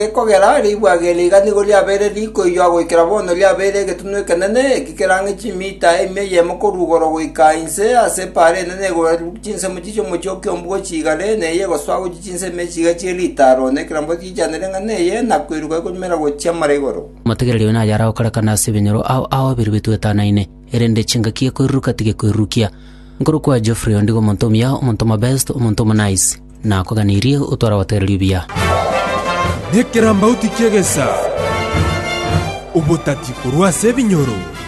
Kogera libwa geliga ni golia bere liko yo go ikirabono lia bere que tunwe kanane kikirange chimita emeye mokorugoro go ikainse ase pare nene go chinse muchicho muchoke ombugo chigale ne ye go swago chinse mechiga chilitaro ne kirambo chijanere ngane ye nakwiruka ko mera go chamare goro mategerero na yara okara kana sebenyoro awo birbitu etanaine erende chingakie ko ruka tige ko rukia ngoro kwa Geoffrey ondigo montomia montoma best montoma nice na ko ganirie utora wategerero bia Nekera mbauti kiegesa Ubotati kurua sebinyoro